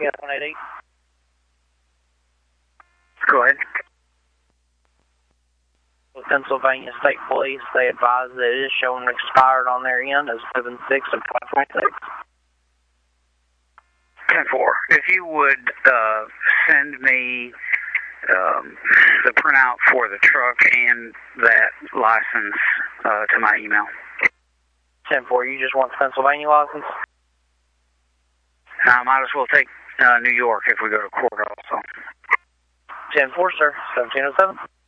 GPS 188. Go ahead. Pennsylvania State Police, they advise that it is showing expired on their end as 7/6 of 2026. 10-4. If you would send me the printout for the truck and that license to my email. 10-4, you just want the Pennsylvania license? I might as well take New York if we go to court also. 10-4, sir. 1707.